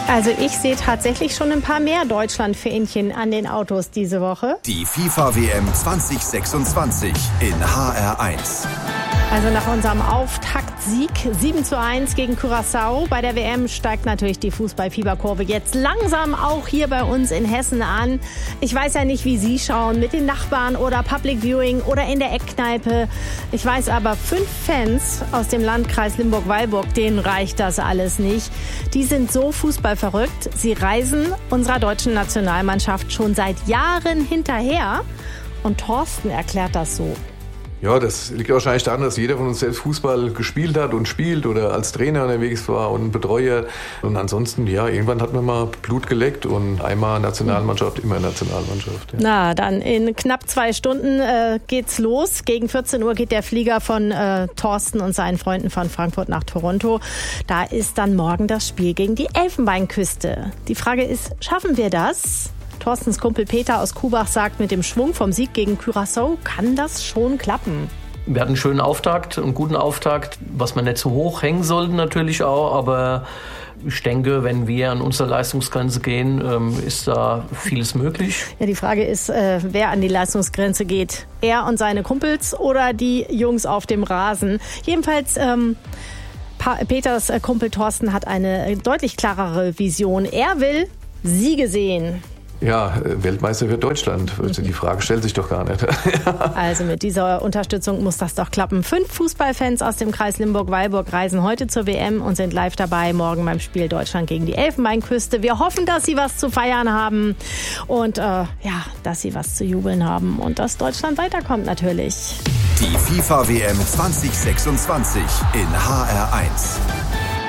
Also ich sehe tatsächlich schon ein paar mehr Deutschland-Fähnchen an den Autos diese Woche. Die FIFA-WM 2026 in HR1. Also nach unserem Auftaktsieg 7:1 gegen Curaçao bei der WM steigt natürlich die Fußball-Fieberkurve jetzt langsam auch hier bei uns in Hessen an. Ich weiß ja nicht, wie Sie schauen, mit den Nachbarn oder Public Viewing oder in der Eckkneipe. Ich weiß aber, 5 Fans aus dem Landkreis Limburg-Weilburg, denen reicht das alles nicht. Die sind so fußballverrückt. Sie reisen unserer deutschen Nationalmannschaft schon seit Jahren hinterher. Und Thorsten erklärt das so. Ja, das liegt wahrscheinlich daran, dass jeder von uns selbst Fußball gespielt hat und spielt oder als Trainer unterwegs war und Betreuer. Und ansonsten, ja, irgendwann hat man mal Blut geleckt und einmal Nationalmannschaft, immer Nationalmannschaft. Ja. Na, dann in knapp 2 Stunden geht's los. Gegen 14 Uhr geht der Flieger von Thorsten und seinen Freunden von Frankfurt nach Toronto. Da ist dann morgen das Spiel gegen die Elfenbeinküste. Die Frage ist, schaffen wir das? Thorstens Kumpel Peter aus Kubach sagt, mit dem Schwung vom Sieg gegen Curaçao kann das schon klappen. Wir hatten einen schönen Auftakt, einen guten Auftakt, was wir nicht zu hoch hängen sollten natürlich auch, aber ich denke, wenn wir an unsere Leistungsgrenze gehen, ist da vieles möglich. Ja, die Frage ist, wer an die Leistungsgrenze geht. Er und seine Kumpels oder die Jungs auf dem Rasen. Jedenfalls Peters Kumpel Thorsten hat eine deutlich klarere Vision. Er will Siege sehen. Ja, Weltmeister wird Deutschland. Die Frage stellt sich doch gar nicht. Also mit dieser Unterstützung muss das doch klappen. 5 Fußballfans aus dem Kreis Limburg-Weilburg reisen heute zur WM und sind live dabei, morgen beim Spiel Deutschland gegen die Elfenbeinküste. Wir hoffen, dass sie was zu feiern haben und dass sie was zu jubeln haben und dass Deutschland weiterkommt natürlich. Die FIFA-WM 2026 in HR1.